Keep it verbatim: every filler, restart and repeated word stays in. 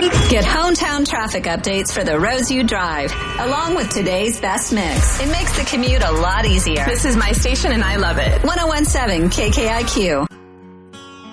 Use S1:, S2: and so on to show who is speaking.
S1: Get hometown traffic updates for the roads you drive, along with today's best mix. It makes the commute a lot easier.
S2: This is my station and I love it.
S1: one oh one point seven K K I Q.